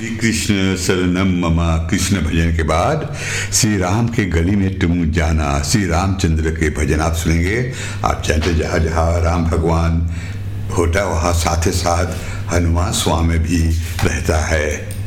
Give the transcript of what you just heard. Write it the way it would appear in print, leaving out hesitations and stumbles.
श्री कृष्ण शरणम ममा। कृष्ण भजन के बाद श्री राम के गली में तुम जाना, श्री रामचंद्र के भजन आप सुनेंगे। आप जानते जहाँ जहाँ राम भगवान होता वहाँ साथ ही साथ हनुमान स्वामी भी रहता है।